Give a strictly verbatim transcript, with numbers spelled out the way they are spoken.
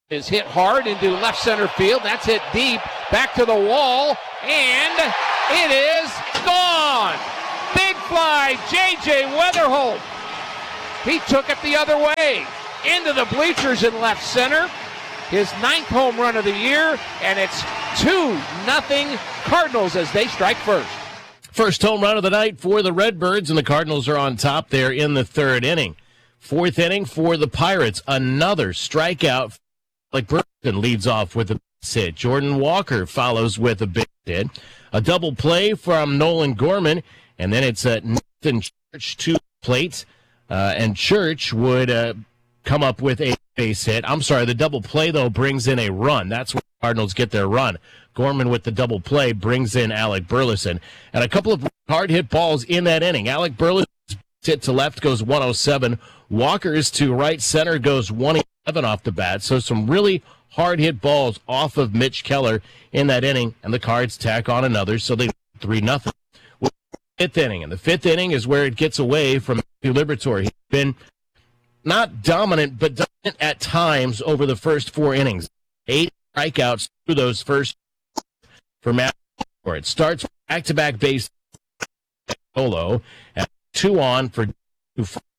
is hit hard into left center field. That's hit deep, back to the wall, and it is gone. Big fly, J J Weatherholt. He took it the other way, into the bleachers in left center. His ninth home run of the year, and it's two nothing Cardinals as they strike first. First home run of the night for the Redbirds, and the Cardinals are on top there in the third inning. Fourth inning for the Pirates, another strikeout. Like Burton leads off with a base hit. Jordan Walker follows with a big hit. A double play from Nolan Gorman, and then it's uh, Nathan Church to the plate, uh, and Church would uh, come up with a base hit. I'm sorry, the double play, though, brings in a run. That's where the Cardinals get their run. Gorman with the double play brings in Alec Burleson. And a couple of hard-hit balls in that inning. Alec Burleson's hit to left goes one oh seven. Walker's to right center goes one eleven off the bat. So some really hard-hit balls off of Mitch Keller in that inning, and the Cards tack on another, so they three nothing. Fifth inning, and the fifth inning is where it gets away from Matthew Liberatore. He's been not dominant, but dominant at times over the first four innings. Eight strikeouts through those first for Matthew Liberatore. It starts back-to-back base solo, and two on for